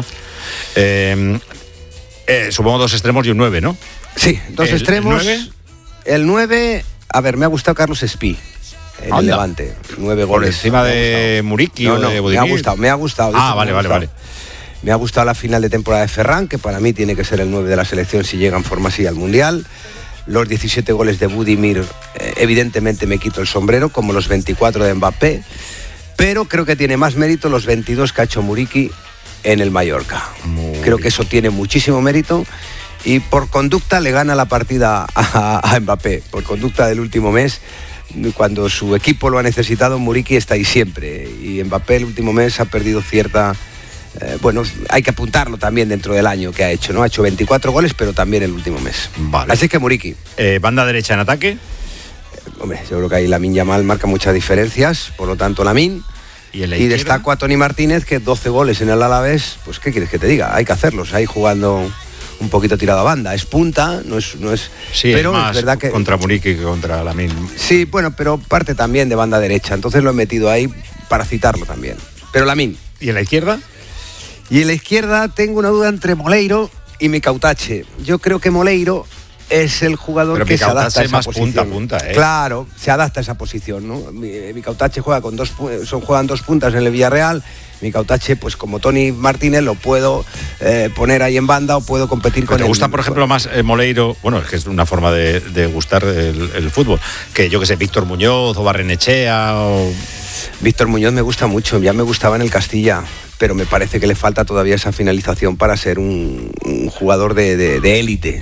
Eh, eh, supongo dos extremos y un nueve, ¿no? Sí, dos ¿El- extremos. el nueve? El nueve, a ver, me ha gustado Carlos Espí. En Anda. el Levante. Nueve Por goles. encima Me ha de gustado. Muriqui No, o no, de me ha Budimir. gustado, me ha gustado. Ah, Eso vale, me ha vale, gustado. vale. Me ha gustado la final de temporada de Ferran, que para mí tiene que ser el nueve de la selección si llega en forma así al Mundial. Los diecisiete goles de Budimir, eh, evidentemente me quito el sombrero, como los veinticuatro de Mbappé, pero creo que tiene más mérito los veintidós que ha hecho Muriqui en el Mallorca. Muy creo bien. que eso tiene muchísimo mérito y por conducta le gana la partida a, a Mbappé, por conducta del último mes. Cuando su equipo lo ha necesitado, Muriqui está ahí siempre, y Mbappé el último mes ha perdido cierta... Eh, bueno, hay que apuntarlo también dentro del año que ha hecho, ¿no? Ha hecho veinticuatro goles, pero también el último mes. Vale. Así que Muriqui. Eh, banda derecha en ataque. Hombre, yo creo que ahí Lamine Yamal marca muchas diferencias, por lo tanto Lamine. Y, en la Y izquierda? destaco a Tony Martínez, que doce goles en el Alavés, pues ¿qué quieres que te diga? Hay que hacerlos, ahí jugando un poquito tirado a banda. Es punta, no es... No es Sí, pero es más es verdad que... contra Muriqui que contra Lamine. Sí, bueno, pero parte también de banda derecha, entonces lo he metido ahí para citarlo también. Pero Lamine. ¿Y en la izquierda? Y en la izquierda tengo una duda entre Moleiro y Micautache. Yo creo que Moleiro es el jugador Pero que se Micautache adapta a esa más posición. punta a punta, ¿eh? Claro, se adapta a esa posición, ¿no? Mi- Micautache juega con dos pu- son juegan dos puntas en el Villarreal. Micautache, pues como Tony Martínez, lo puedo eh, poner ahí en banda o puedo competir ¿Pero con ¿Te él. gusta, por ejemplo, más eh, Moleiro? Bueno, es que es una forma de, de gustar el, el fútbol. Que yo que sé, Víctor Muñoz o Barrenechea o... Víctor Muñoz me gusta mucho, ya me gustaba en el Castilla, pero me parece que le falta todavía esa finalización para ser un, un jugador de, de- de élite.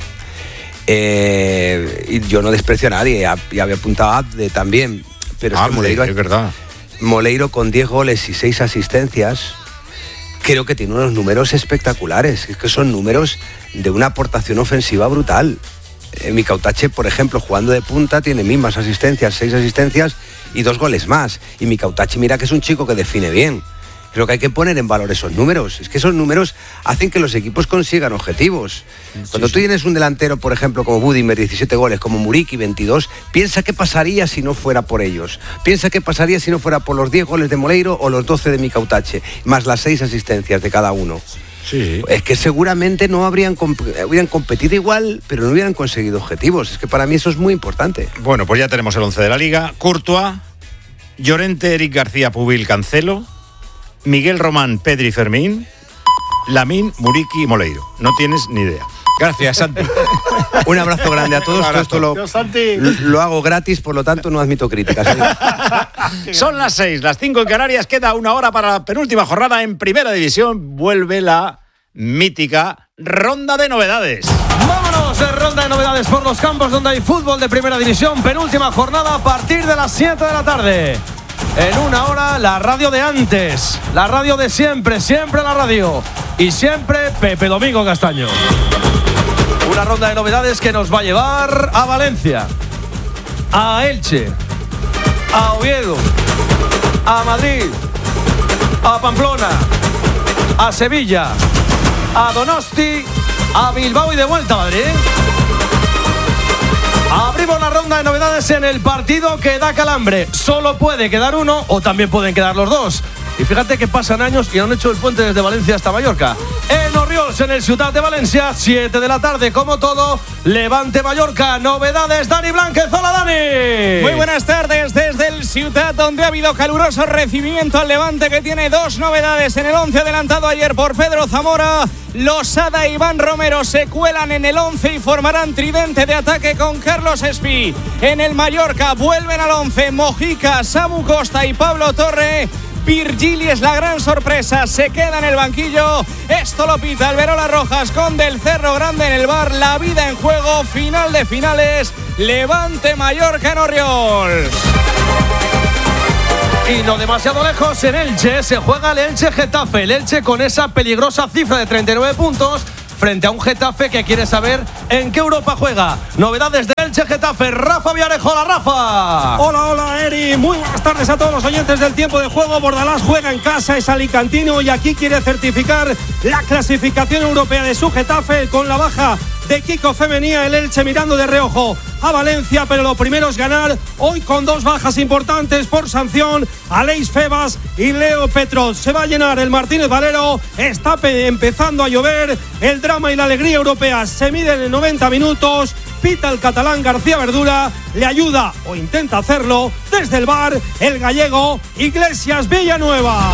Eh, y yo no desprecio a nadie, ya, ya había apuntado a Abde también, pero es que Abde, Moleiro, es verdad. Moleiro con diez goles y seis asistencias, creo que tiene unos números espectaculares, es que son números de una aportación ofensiva brutal. Eh, Micautache, por ejemplo, jugando de punta, tiene mismas asistencias, seis asistencias y dos goles más. Y Micautache, mira que es un chico que define bien. Creo que hay que poner en valor esos números. Es que esos números hacen que los equipos consigan objetivos. Cuando tú tienes un delantero, por ejemplo, como Budimir, diecisiete goles, como Muriqui, veintidós, piensa qué pasaría si no fuera por ellos. Piensa qué pasaría si no fuera por los diez goles de Moleiro o los doce de Micautache, más las seis asistencias de cada uno. Sí, sí. Es que seguramente no habrían, comp- hubieran competido igual, pero no hubieran conseguido objetivos. Es que para mí eso es muy importante. Bueno, pues ya tenemos el once de la Liga. Courtois, Llorente, Eric García, Pubil, Cancelo, Miguel Román, Pedri, Fermín, Lamine, Muriqui y Moleiro. No tienes ni idea. Gracias, Santi. Un abrazo grande a todos. Todo esto lo, lo hago gratis, por lo tanto no admito críticas. ¿eh? Son las seis, las cinco en Canarias. Queda una hora para la penúltima jornada en Primera División. Vuelve la mítica ronda de novedades. Vámonos de ronda de novedades por los campos donde hay fútbol de Primera División. Penúltima jornada a partir de las siete de la tarde. En una hora, la radio de antes, la radio de siempre, siempre la radio. Y siempre Pepe Domingo Castaño. Una ronda de novedades que nos va a llevar a Valencia, a Elche, a Oviedo, a Madrid, a Pamplona, a Sevilla, a Donosti, a Bilbao y de vuelta a Madrid. Abrimos la ronda de novedades en el partido que da calambre. Solo puede quedar uno o también pueden quedar los dos. Y fíjate que pasan años y han hecho el puente desde Valencia hasta Mallorca. En Orriols, en el Ciutat de Valencia, siete de la tarde, como todo, Levante Mallorca. Novedades, Dani Blánquez. Hola, Dani. Muy buenas tardes desde el Ciutat, donde ha habido caluroso recibimiento al Levante, que tiene dos novedades en el once adelantado ayer por Pedro Zamora. Losada e Iván Romero se cuelan en el once y formarán tridente de ataque con Carlos Espí. En el Mallorca vuelven al once Mojica, Samu Costa y Pablo Torre. Virgili es la gran sorpresa, se queda en el banquillo. Esto lo pita Alberola Rojas con Del Cerro Grande en el bar. La vida en juego, final de finales, Levante Mallorca en Orriols. Y no demasiado lejos, en Elche se juega el Elche Getafe. El Elche con esa peligrosa cifra de treinta y nueve puntos frente a un Getafe que quiere saber en qué Europa juega. Novedades de Elche Getafe, Rafa Villarejo. Hola, Rafa. Hola, hola, Eri. Muy buenas tardes a todos los oyentes del tiempo de juego. Bordalás juega en casa, es alicantino y aquí quiere certificar la clasificación europea de su Getafe con la baja de Kiko Femenía. El Elche mirando de reojo a Valencia, pero lo primero es ganar hoy con dos bajas importantes por sanción, Aleix Febas y Leo Petros. Se va a llenar el Martínez Valero, está empezando a llover, el drama y la alegría europea se miden en noventa minutos. Pita el catalán García Verdura, le ayuda o intenta hacerlo desde el bar el gallego Iglesias Villanueva.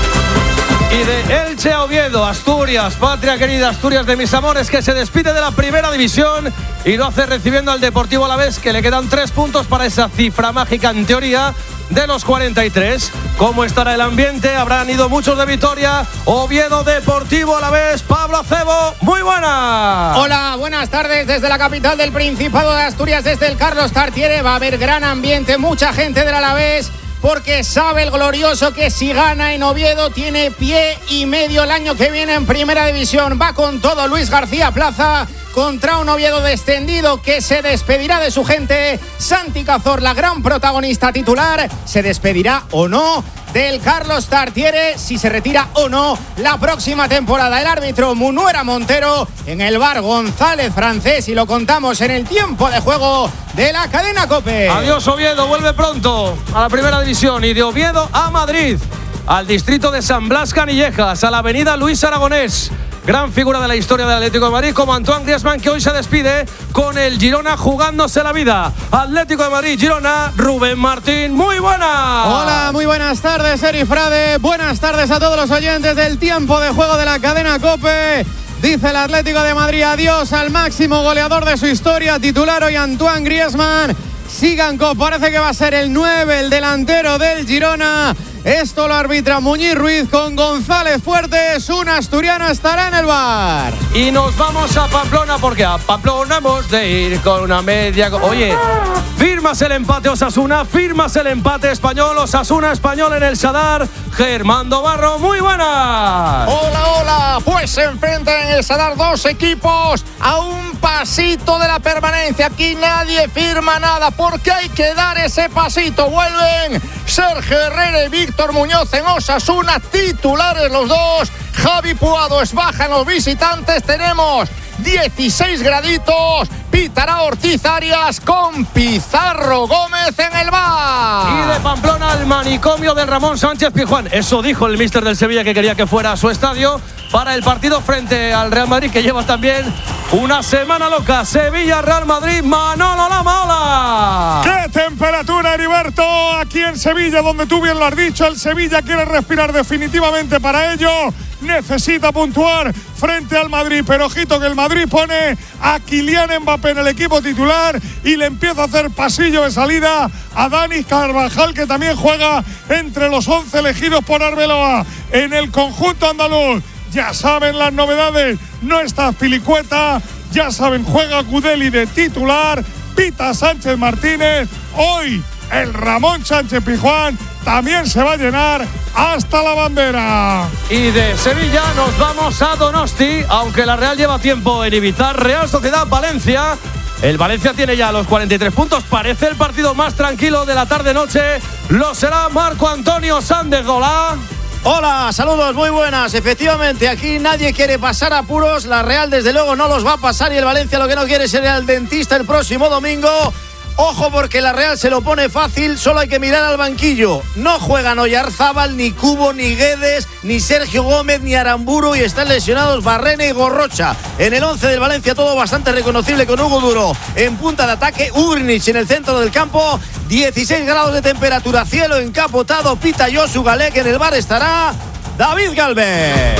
Y de Elche a Oviedo, Asturias, patria querida, Asturias de mis amores, que se despide de la primera división y lo hace recibiendo al Deportivo Alavés, que le quedan tres puntos para esa cifra mágica en teoría de los cuarenta y tres. ¿Cómo estará el ambiente? Habrán ido muchos de Vitoria. Oviedo, Deportivo Alavés, Pablo Acebo, muy buena. Hola, buenas tardes desde la capital del Principado de Asturias, desde el Carlos Tartiere. Va a haber gran ambiente, mucha gente del Alavés, porque sabe el glorioso que si gana en Oviedo tiene pie y medio el año que viene en Primera División. Va con todo Luis García Plaza contra un Oviedo descendido que se despedirá de su gente. Santi Cazor, la gran protagonista titular, se despedirá o no del Carlos Tartiere, si se retira o no la próxima temporada. El árbitro Munuera Montero, en el bar González Francés, y lo contamos en el tiempo de juego de la cadena COPE. Adiós Oviedo, vuelve pronto a la Primera División. Y de Oviedo a Madrid, al distrito de San Blas Canillejas, a la avenida Luis Aragonés. Gran figura de la historia del Atlético de Madrid, como Antoine Griezmann, que hoy se despide con el Girona jugándose la vida. Atlético de Madrid, Girona, Rubén Martín, muy buena. Hola, muy buenas tardes, Eri Frade. Buenas tardes a todos los oyentes del tiempo de juego de la cadena COPE. Dice el Atlético de Madrid adiós al máximo goleador de su historia, titular hoy Antoine Griezmann. Sigankov parece que va a ser el nueve, el delantero del Girona. Esto lo arbitra Muñiz Ruiz con González Fuertes. Un asturiano estará en el bar. Y nos vamos a Pamplona, porque a Pamplona hemos de ir con una media. Oye, firmas el empate Osasuna, firmas el empate español. Osasuna español en el Sadar. Germando Barro, muy buena. Hola, hola. Pues se enfrentan en el Sadar dos equipos a un pasito de la permanencia. Aquí nadie firma nada porque hay que dar ese pasito. Vuelven Sergio Herrera y Víctor Muñoz en Osasuna, titulares los dos. Javi Puado es baja en los visitantes. Tenemos dieciséis graditos. Pitará Ortiz Arias con Pizarro Gómez en el bar. Y de Pamplona al manicomio del Ramón Sánchez Pizjuán. Eso dijo el míster del Sevilla, que quería que fuera a su estadio para el partido frente al Real Madrid, que lleva también una semana loca. Sevilla-Real Madrid, Manolo Lama, hola. ¡Qué temperatura, Heriberto! Aquí en Sevilla, donde tú bien lo has dicho, el Sevilla quiere respirar definitivamente. Para ello necesita puntuar frente al Madrid, pero ojito que el Madrid pone a Kylian Mbappé en el equipo titular y le empieza a hacer pasillo de salida a Dani Carvajal, que también juega entre los once elegidos por Arbeloa. En el conjunto andaluz, ya saben las novedades, no está Azpilicueta, ya saben, juega Kudeli de titular, pita Sánchez Martínez. Hoy el Ramón Sánchez Pizjuán también se va a llenar hasta la bandera. Y de Sevilla nos vamos a Donosti, aunque la Real lleva tiempo en Ibiza. Real Sociedad Valencia. El Valencia tiene ya los cuarenta y tres puntos. Parece el partido más tranquilo de la tarde-noche. Lo será Marco Antonio Sández. Hola. Hola, saludos, muy buenas. Efectivamente, aquí nadie quiere pasar apuros. La Real, desde luego, no los va a pasar. Y el Valencia lo que no quiere es ir al dentista el próximo domingo. Ojo porque la Real se lo pone fácil, solo hay que mirar al banquillo. No juegan Oyarzábal, ni Cubo, ni Guedes, ni Sergio Gómez, ni Aramburu y están lesionados Barrene y Gorrocha. En el once del Valencia todo bastante reconocible con Hugo Duro en punta de ataque, Ugrinic en el centro del campo, dieciséis grados de temperatura, cielo encapotado, pita Josu Galek, en el bar estará David Galvez.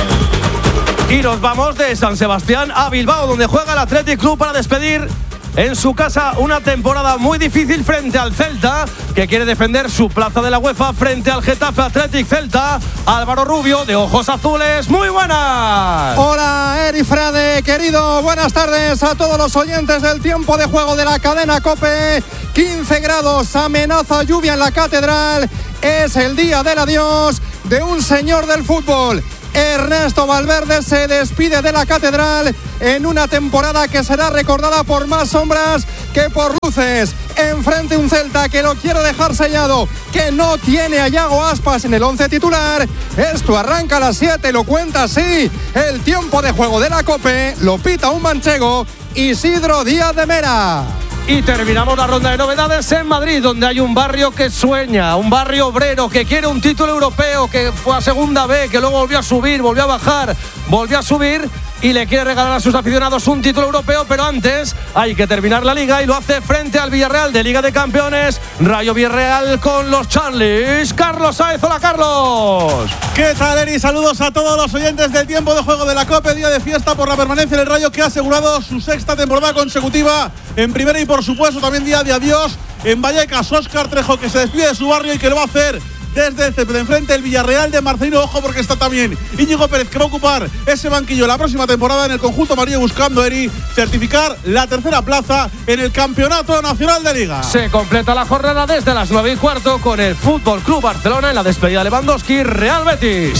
Y nos vamos de San Sebastián a Bilbao, donde juega el Athletic Club para despedir en su casa una temporada muy difícil frente al Celta, que quiere defender su plaza de la UEFA frente al Getafe Athletic Celta. Álvaro Rubio, de ojos azules, muy buenas. Hola, Eri Frade, querido, buenas tardes a todos los oyentes del tiempo de juego de la cadena COPE. quince grados, amenaza lluvia en la Catedral. Es el día del adiós de un señor del fútbol. Ernesto Valverde se despide de la Catedral en una temporada que será recordada por más sombras que por luces. Enfrente un Celta que lo quiere dejar sellado, que no tiene a Yago Aspas en el once titular. Esto arranca a las siete, lo cuenta así el tiempo de juego de la COPE. Lo pita un manchego, Isidro Díaz de Mera. Y terminamos la ronda de novedades en Madrid, donde hay un barrio que sueña, un barrio obrero que quiere un título europeo, que fue a segunda B, que luego volvió a subir, volvió a bajar, volvió a subir y le quiere regalar a sus aficionados un título europeo, pero antes hay que terminar la liga y lo hace frente al Villarreal de Liga de Campeones. Rayo Villarreal con los Charlies. Carlos Sáez, hola Carlos. ¿Qué tal, Eri? Saludos a todos los oyentes del tiempo de juego de la COPE, día de fiesta por la permanencia del Rayo, que ha asegurado su sexta temporada consecutiva en primera, y por supuesto también día de adiós en Vallecas. Óscar Trejo, que se despide de su barrio y que lo va a hacer desde el césped enfrente el Villarreal de Marcelino. Ojo porque está también Íñigo Pérez, que va a ocupar ese banquillo la próxima temporada en el conjunto amarillo, buscando, Eri, certificar la tercera plaza en el Campeonato Nacional de Liga. Se completa la jornada desde las nueve y cuarto con el Fútbol Club Barcelona en la despedida de Lewandowski, Real Betis.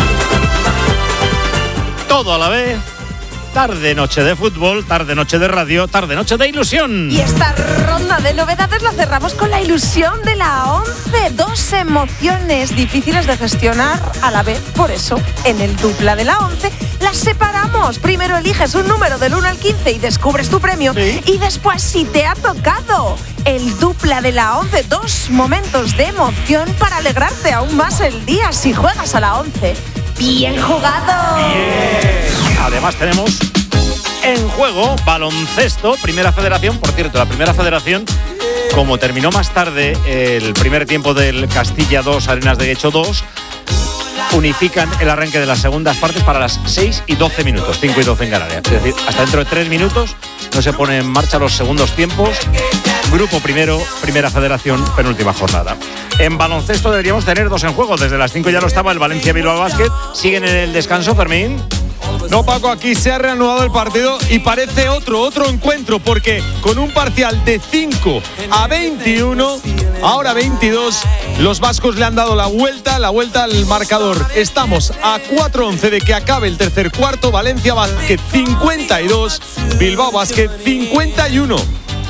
Todo a la vez. Tarde, noche de fútbol, tarde, noche de radio, tarde, noche de ilusión. Y esta ronda de novedades la cerramos con la ilusión de la once. Dos emociones difíciles de gestionar a la vez. Por eso, en el dupla de la once, las separamos. Primero eliges un número del uno al quince y descubres tu premio. ¿Sí? Y después, si te ha tocado el dupla de la once, dos momentos de emoción para alegrarte aún más el día si juegas a la once. ¡Bien jugado! Bien. Además tenemos en juego baloncesto, Primera Federación. Por cierto, la Primera Federación, como terminó más tarde el primer tiempo del Castilla dos, Arenas de Guecho dos, unifican el arranque de las segundas partes para las seis y doce minutos, cinco y doce en Canarias. Es decir, hasta dentro de tres minutos no se ponen en marcha los segundos tiempos. Grupo primero, Primera Federación, penúltima jornada. En baloncesto deberíamos tener dos en juego. Desde las cinco ya lo estaba el Valencia Bilbao Basket. Siguen en el descanso, Fermín. No, Paco, aquí se ha reanudado el partido y parece otro, otro encuentro, porque con un parcial de cinco a veintiuno, ahora veintidós, los vascos le han dado la vuelta, la vuelta al marcador. Estamos a cuatro once de que acabe el tercer cuarto. Valencia Basket cincuenta y dos, Bilbao Basket cincuenta y uno.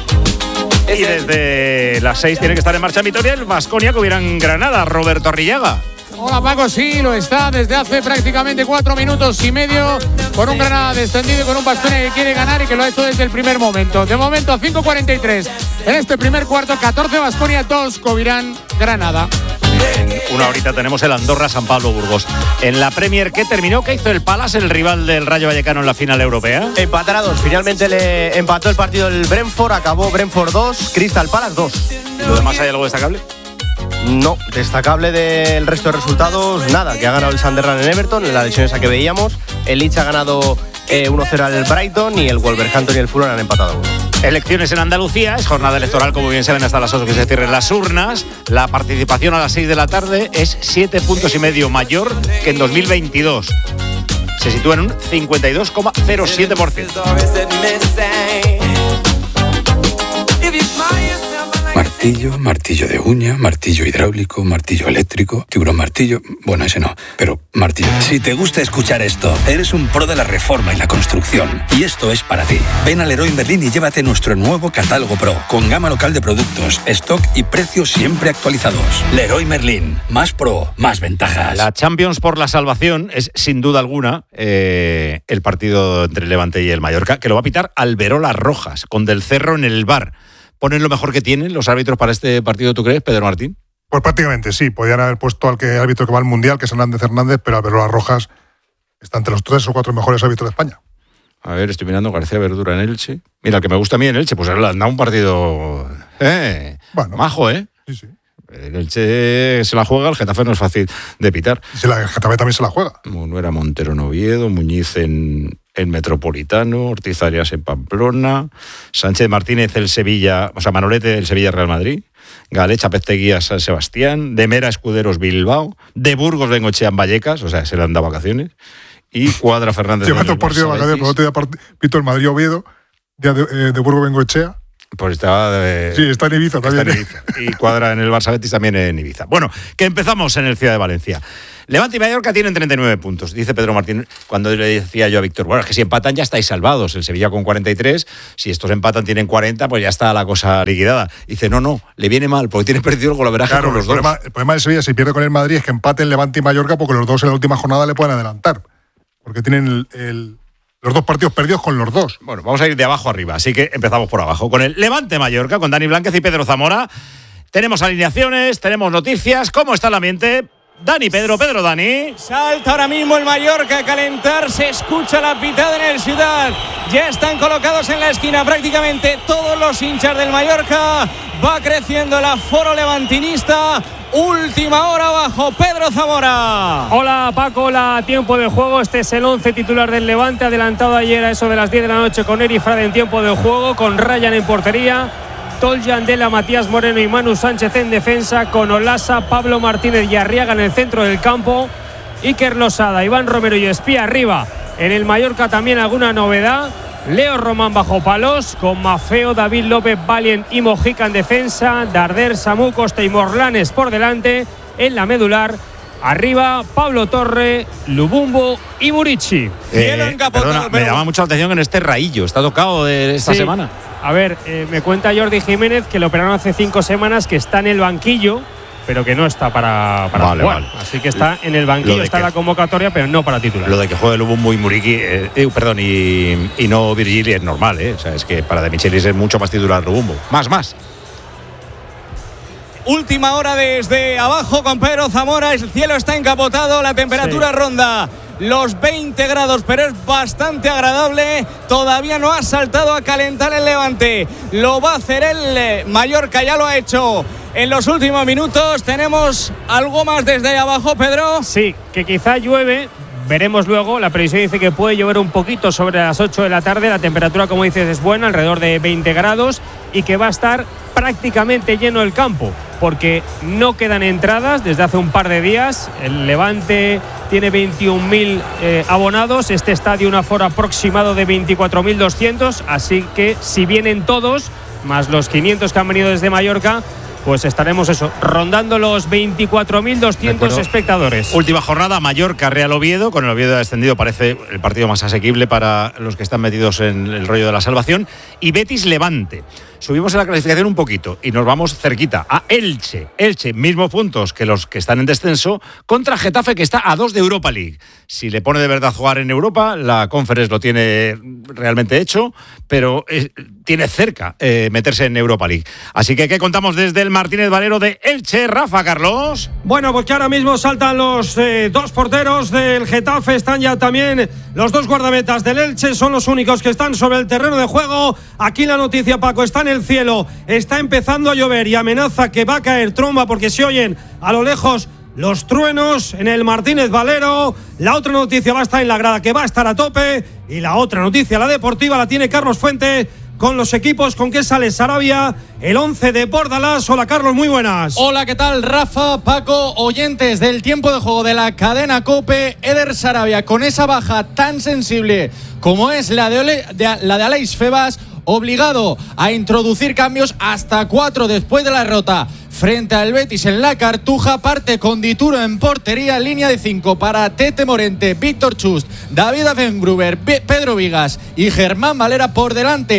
Y desde las seis tiene que estar en marcha en Vitoria el Baskonia, que hubiera en Granada, Roberto Arrillaga. Hola Paco, sí, lo está desde hace prácticamente cuatro minutos y medio, con un Granada descendido y con un Baskonia que quiere ganar y que lo ha hecho desde el primer momento. De momento, cinco cuarenta y tres en este primer cuarto, catorce Baskonia, dos Covirán Granada. En una horita tenemos el Andorra San Pablo Burgos. En la Premier, ¿qué terminó? ¿Qué hizo el Palace, el rival del Rayo Vallecano en la final europea? Empatar a dos. Finalmente le empató el partido el Brentford, acabó Brentford dos, Crystal Palace dos. ¿Lo demás hay algo destacable? No, destacable del resto de resultados, nada, que ha ganado el Sunderland en Everton, en la lesión esa que veíamos. El Leeds ha ganado eh, uno cero al Brighton y el Wolverhampton y el Fulham han empatado uno. Elecciones en Andalucía, es jornada electoral, como bien saben, hasta las ocho que se cierren las urnas. La participación a las seis de la tarde es siete puntos y medio mayor que en dos mil veintidós. Se sitúa en un cincuenta y dos coma cero siete por ciento. Martillo, martillo de uña, martillo hidráulico, martillo eléctrico, tiburón martillo... Bueno, ese no, pero martillo. Si te gusta escuchar esto, eres un pro de la reforma y la construcción. Y esto es para ti. Ven al Leroy Merlin y llévate nuestro nuevo catálogo Pro, con gama local de productos, stock y precios siempre actualizados. Leroy Merlin, más pro, más ventajas. La Champions por la salvación es, sin duda alguna, eh, el partido entre el Levante y el Mallorca, que lo va a pitar Alberola Rojas, con Del Cerro en el V A R. ¿Ponen lo mejor que tienen los árbitros para este partido, tú crees, Pedro Martín? Pues prácticamente sí. Podían haber puesto al que árbitro que va al Mundial, que es Hernández Hernández, pero a verlo las rojas está entre los tres o cuatro mejores árbitros de España. A ver, estoy mirando García Verdura en Elche. Mira, el que me gusta a mí en Elche, pues él anda un partido eh, bueno, majo, ¿eh? Sí, sí. El Elche se la juega, el Getafe no es fácil de pitar. Y la, el Getafe también se la juega. Munuera Montero en Oviedo, Muñiz en, en Metropolitano, Ortiz Arias en Pamplona, Sánchez Martínez el Sevilla, o sea, Manolete el Sevilla Real Madrid, Galecha Pezteguía San Sebastián, de Mera Escuderos Bilbao, de Burgos Bengochea en Vallecas, o sea, se le han dado vacaciones, y Cuadra Fernández. Lleva dos partidos de vacaciones, pero otro día pito el Madrid Oviedo, día de, eh, de Burgos Bengochea. Pues está de, sí, está en Ibiza también. Está en Ibiza. Y Cuadra en el Barça Betis también en Ibiza. Bueno, que empezamos en el Ciudad de Valencia. Levante y Mallorca tienen treinta y nueve puntos, dice Pedro Martín, cuando le decía yo a Víctor, bueno, es que si empatan ya estáis salvados, el Sevilla con cuarenta y tres, si estos empatan tienen cuarenta, pues ya está la cosa liquidada. Dice, no, no, le viene mal, porque tiene perdido el golaveraje claro, con los el problema, dos. El problema del Sevilla, si pierde con el Madrid, es que empaten Levante y Mallorca, porque los dos en la última jornada le pueden adelantar, porque tienen el... el los dos partidos perdidos con los dos. Bueno, vamos a ir de abajo arriba, así que empezamos por abajo. Con el Levante Mallorca, con Dani Blánquez y Pedro Zamora. Tenemos alineaciones, tenemos noticias. ¿Cómo está el ambiente? Dani, Pedro, Pedro, Dani. Salta ahora mismo el Mallorca a calentar, se escucha la pitada en el Ciudad. Ya están colocados en la esquina prácticamente todos los hinchas del Mallorca. Va creciendo el aforo levantinista. Última hora abajo, Pedro Zamora. Hola Paco, hola, tiempo de juego. Este es el once titular del Levante, adelantado ayer a eso de las diez de la noche con Eri Frade en tiempo de juego, con Ryan en portería, Toljan Dela, Matías Moreno y Manu Sánchez en defensa, con Olasa, Pablo Martínez y Arriaga en el centro del campo, Iker Losada, Iván Romero y Espía arriba. En el Mallorca también alguna novedad. Leo Román bajo palos, con Mafeo, David López, Valien y Mojica en defensa, Darder, Samu Costa y Morlanes por delante. En la medular, arriba Pablo Torre, Lubumbo y Murici. Eh, perdona, me llama mucho la atención en este Raillo, está tocado de esta sí. semana. A ver, eh, me cuenta Jordi Jiménez que lo operaron hace cinco semanas, que está en el banquillo, pero que no está para, para vale, jugar. Vale. Así que está en el banquillo, está en la convocatoria, pero no para titular. Lo de que juegue Lubumbo y Muriqui, eh, eh, perdón, y, y no Virgili es normal, ¿eh? O sea, es que para De Michelis es mucho más titular Lubumbo. Más, más. Última hora desde abajo con Pedro Zamora. El cielo está encapotado, la temperatura sí. ronda los veinte grados, pero es bastante agradable. Todavía no ha saltado a calentar el Levante. Lo va a hacer el Mallorca, ya lo ha hecho en los últimos minutos. ¿Tenemos algo más desde ahí abajo, Pedro? Sí, que quizá llueve. Veremos luego. La previsión dice que puede llover un poquito sobre las ocho de la tarde. La temperatura, como dices, es buena, alrededor de veinte grados, y que va a estar prácticamente lleno el campo, porque no quedan entradas desde hace un par de días. El Levante tiene veintiún mil eh, abonados, este estadio un aforo aproximado de veinticuatro mil doscientos, así que si vienen todos, más los quinientos que han venido desde Mallorca, pues estaremos eso, rondando los veinticuatro mil doscientos espectadores. Última jornada, Mallorca, Real Oviedo. Con el Oviedo descendido parece el partido más asequible para los que están metidos en el rollo de la salvación. Y Betis Levante. Subimos en la clasificación un poquito y nos vamos cerquita a Elche. Elche, mismos puntos que los que están en descenso, contra Getafe, que está a dos de Europa League. Si le pone de verdad jugar en Europa, la Conference lo tiene realmente hecho, pero eh, tiene cerca eh, meterse en Europa League. Así que, ¿qué contamos desde el Martínez Valero de Elche, Rafa, Carlos? Bueno, pues que ahora mismo saltan los eh, dos porteros del Getafe, están ya también los dos guardametas del Elche, son los únicos que están sobre el terreno de juego. Aquí la noticia, Paco, está en el cielo, está empezando a llover y amenaza que va a caer tromba porque se oyen a lo lejos los truenos en el Martínez Valero. La otra noticia va a estar en la grada, que va a estar a tope, y la otra noticia, la deportiva, la tiene Carlos Fuente con los equipos con que sale Sarabia, el once de Bordalás. Hola Carlos, muy buenas. Hola, ¿qué tal Rafa, Paco, oyentes del tiempo de juego de la cadena COPE? Eder Sarabia, con esa baja tan sensible como es la de, Ole, de, la de Aleix Febas, obligado a introducir cambios, hasta cuatro después de la derrota frente al Betis en la Cartuja. Parte con Dituro en portería, línea de cinco para Tete Morente, Víctor Chust, David Afengruber, Pedro Vigas y Germán Valera por delante.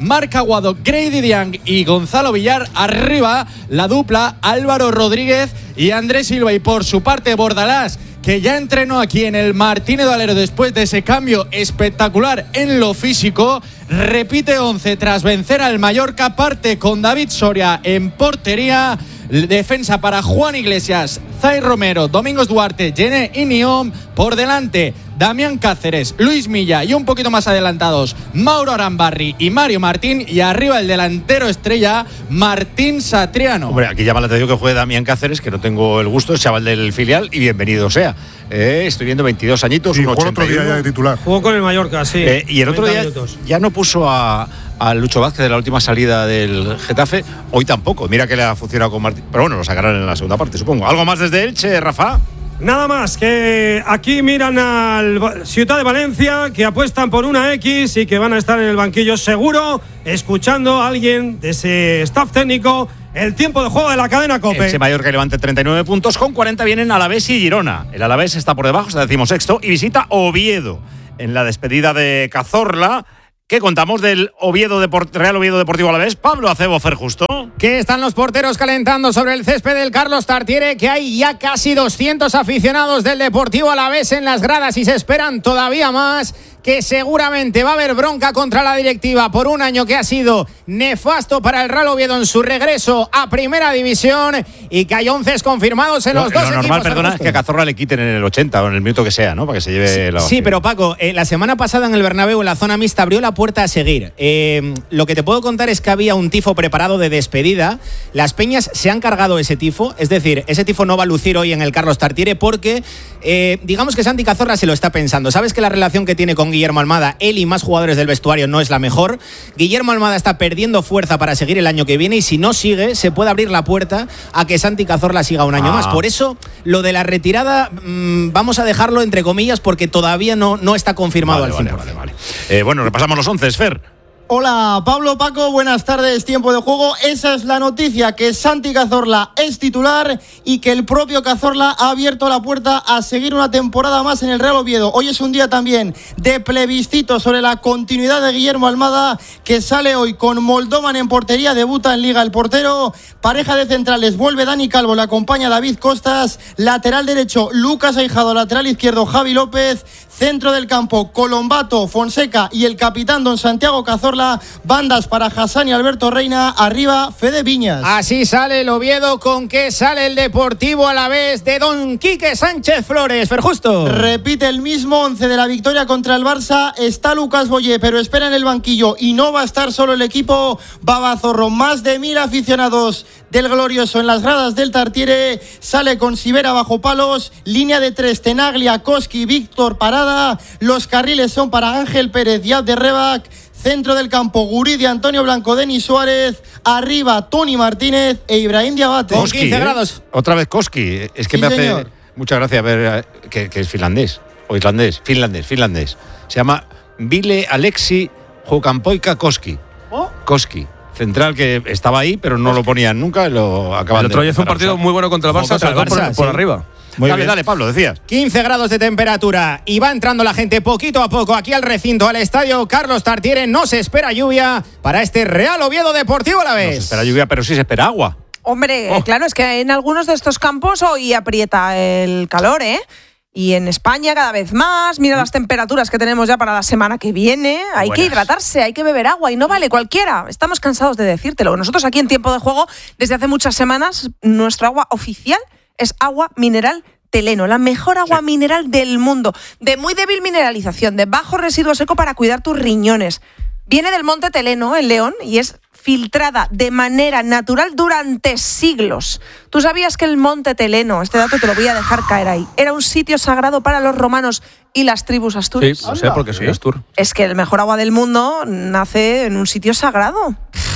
Marc Aguado, Grady Diang y Gonzalo Villar. Arriba la dupla Álvaro Rodríguez y Andrés Silva. Y por su parte Bordalás, que ya entrenó aquí en el Martínez Valero después de ese cambio espectacular en lo físico, repite once tras vencer al Mallorca. Parte con David Soria en portería. Defensa para Juan Iglesias, Zay Romero, Domingos Duarte, Gené Iniom. Por delante Damián Cáceres, Luis Milla y un poquito más adelantados Mauro Arambarri y Mario Martín. Y arriba el delantero estrella Martín Satriano. Hombre, aquí llama la atención que juegue Damián Cáceres, que no tengo el gusto, es chaval del filial y bienvenido sea. Eh, estoy viendo veintidós añitos, sí, un jugó otro día ya de titular. Jugó con el Mallorca, sí. Eh, y el otro día minutos. ya no puso a, a Lucho Vázquez de la última salida del Getafe, hoy tampoco. Mira que le ha funcionado con Martín, pero bueno, lo sacarán en la segunda parte, supongo. ¿Algo más desde Elche, Rafa? Nada más, que aquí miran al Ciudad de Valencia, que apuestan por una X y que van a estar en el banquillo seguro, escuchando a alguien de ese staff técnico. El tiempo de juego de la cadena COPE. Elche Mallorca que levante treinta y nueve puntos, con cuarenta vienen Alavés y Girona. El Alavés está por debajo, está decimosexto, y visita Oviedo en la despedida de Cazorla. ¿Qué contamos del Oviedo Deport- Real Oviedo Deportivo Alavés? Pablo Acebo, Fer Justo. Que están los porteros calentando sobre el césped del Carlos Tartiere, que hay ya casi doscientos aficionados del Deportivo Alavés en las gradas y se esperan todavía más, que seguramente va a haber bronca contra la directiva por un año que ha sido nefasto para el Real Oviedo en su regreso a Primera División, y que hay once confirmados en Lo, los dos lo equipos. normal, perdona, es que a Cazorla le quiten en el ochenta o en el minuto que sea, ¿no? Para que se lleve Sí, la sí, pero Paco, eh, la semana pasada en el Bernabéu, en la zona mixta, abrió la puerta a seguir. Eh, lo que te puedo contar es que había un tifo preparado de despedida. Las peñas se han cargado ese tifo, es decir, ese tifo no va a lucir hoy en el Carlos Tartiere porque, eh, digamos que Santi Cazorla se lo está pensando. Sabes que la relación que tiene con Guillermo Almada, él y más jugadores del vestuario, no es la mejor. Guillermo Almada está perdiendo fuerza para seguir el año que viene, y si no sigue, se puede abrir la puerta a que Santi Cazorla siga un año Ah. más. Por eso, lo de la retirada, mmm, vamos a dejarlo entre comillas porque todavía no, no está confirmado Vale, al cien por ciento. vale, vale, vale. Eh, bueno, repasamos los once, Fer. Hola, Pablo, Paco, buenas tardes, tiempo de juego. Esa es la noticia, que Santi Cazorla es titular y que el propio Cazorla ha abierto la puerta a seguir una temporada más en el Real Oviedo. Hoy es un día también de plebiscito sobre la continuidad de Guillermo Almada, que sale hoy con Moldovan en portería, debuta en Liga el portero. Pareja de centrales, vuelve Dani Calvo, le acompaña David Costas. Lateral derecho, Lucas Aijado, lateral izquierdo, Javi López. Centro del campo, Colombato, Fonseca y el capitán don Santiago Cazorla. Bandas para Hassan y Alberto Reina. Arriba, Fede Viñas. Así sale el Oviedo. ¿Con qué sale el Deportivo Alavés de don Quique Sánchez Flores? Ferjusto. Repite el mismo once de la victoria contra el Barça. Está Lucas Boyé, pero espera en el banquillo y no va a estar solo el equipo Babazorro. Más de mil aficionados del glorioso en las gradas del Tartiere. Sale con Sivera bajo palos. Línea de tres, Tenaglia, Koski, Víctor, Parada. Los carriles son para Ángel Pérez y Abde Rebac. Centro del campo, Guridi, Antonio Blanco, Denis Suárez. Arriba, Tony Martínez e Ibrahim Diabate. Koski, quince grados. ¿eh? Otra vez Koski. Es que Sí, me hace señor. mucha gracia ver eh, que, que es finlandés o islandés. Finlandés, finlandés. Se llama Ville Aleksi Jokampoika Koski. ¿Oh? Koski. Central que estaba ahí, pero no lo ponían nunca. Y lo acaban El otro de día fue un partido muy bueno contra el Barça, Contra el sobre todo por, Barça, por sí. arriba. Muy dale, bien. dale, Pablo, decías. quince grados de temperatura y va entrando la gente poquito a poco aquí al recinto, al estadio Carlos Tartiere. No se espera lluvia para este Real Oviedo Deportivo Alavés. No se espera lluvia, pero sí se espera agua. Hombre, Oh. claro, es que en algunos de estos campos hoy aprieta el calor, ¿eh? Y en España cada vez más. Mira las temperaturas que tenemos ya para la semana que viene. Hay Buenas. que hidratarse, hay que beber agua y no vale cualquiera. Estamos cansados de decírtelo. Nosotros aquí en Tiempo de Juego, desde hace muchas semanas, nuestro agua oficial es agua mineral Teleno, la mejor agua sí. mineral del mundo, de muy débil mineralización, de bajo residuo seco para cuidar tus riñones. Viene del monte Teleno, en León, y es filtrada de manera natural durante siglos. ¿Tú sabías que el monte Teleno, este dato te lo voy a dejar caer ahí, era un sitio sagrado para los romanos y las tribus asturias? Sí, lo sé porque soy astur. Es que el mejor agua del mundo nace en un sitio sagrado.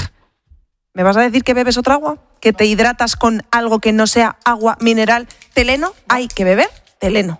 ¿Me vas a decir que bebes otra agua? ¿Que te hidratas con algo que no sea agua mineral Teleno? Hay que beber Teleno.